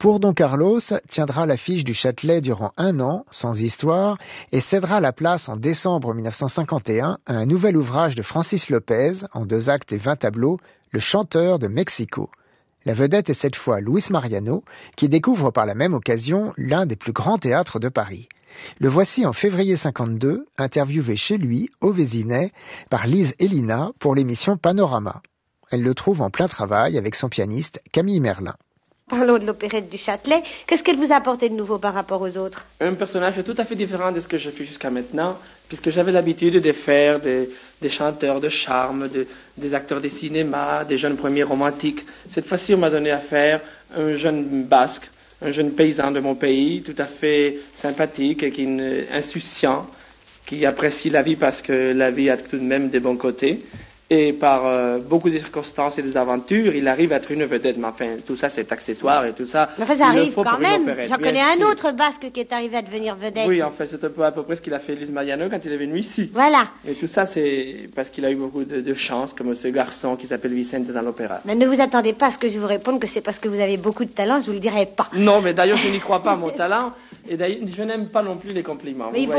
Pour Don Carlos, tiendra l'affiche du Châtelet durant 1 an, sans histoire, et cédera la place en décembre 1951 à un nouvel ouvrage de Francis Lopez, en 2 actes et 20 tableaux, Le Chanteur de Mexico. La vedette est cette fois Luis Mariano, qui découvre par la même occasion l'un des plus grands théâtres de Paris. Le voici en février 52, interviewé chez lui, au Vésinet, par Lise Hélina pour l'émission Panorama. Elle le trouve en plein travail avec son pianiste Camille Merlin. Parlons de l'opérette du Châtelet. Qu'est-ce qu'elle vous a apporté de nouveau par rapport aux autres? Un personnage tout à fait différent de ce que j'ai fait jusqu'à maintenant, puisque j'avais l'habitude de faire des chanteurs de charme, des acteurs de cinéma, des jeunes premiers romantiques. Cette fois-ci, on m'a donné à faire un jeune basque, un jeune paysan de mon pays, tout à fait sympathique et insouciant, qui apprécie la vie parce que la vie a tout de même des bons côtés. Et par beaucoup de circonstances et des aventures, il arrive à être une vedette. Mais enfin, tout ça, c'est accessoire et tout ça. Mais enfin, ça arrive quand même. J'en connais un autre basque qui est arrivé à devenir vedette. Oui, en fait, c'est à peu près ce qu'il a fait Luis Mariano quand il est venu ici. Voilà. Et tout ça, c'est parce qu'il a eu beaucoup de chance, comme ce garçon qui s'appelle Vicente dans l'opéra. Mais ne vous attendez pas à ce que je vous réponde que c'est parce que vous avez beaucoup de talent, je vous le dirai pas. Non, mais d'ailleurs, je n'y crois pas à mon talent. Et d'ailleurs, je n'aime pas non plus les compliments. Mais